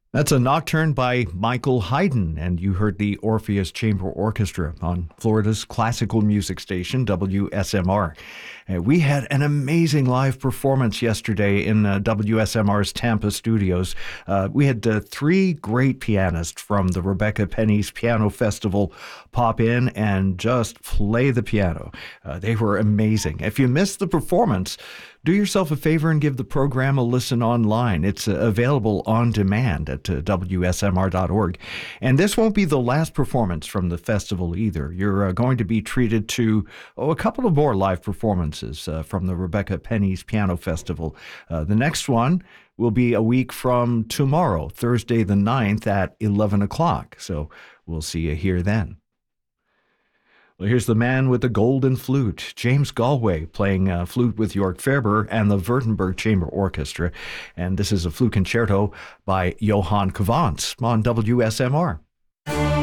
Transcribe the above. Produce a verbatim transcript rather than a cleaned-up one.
That's a nocturne by Michael Haydn, and you heard the Orpheus Chamber Orchestra on Florida's classical music station, W S M R. Uh, we had an amazing live performance yesterday in uh, W S M R's Tampa studios. Uh, we had uh, three great pianists from the Rebecca Penny's Piano Festival pop in and just play the piano. Uh, they were amazing. If you missed the performance, do yourself a favor and give the program a listen online. It's uh, available on demand at uh, W S M R dot org. And this won't be the last performance from the festival either. You're uh, going to be treated to oh, a couple of more live performances uh, from the Rebecca Penny's Piano Festival. Uh, the next one will be a week from tomorrow, Thursday the ninth at eleven o'clock. So we'll see you here then. Well, here's the man with the golden flute, James Galway, playing uh, flute with York Faerber and the Württemberg Chamber Orchestra. And this is a flute concerto by Johann Cavants on W S M R.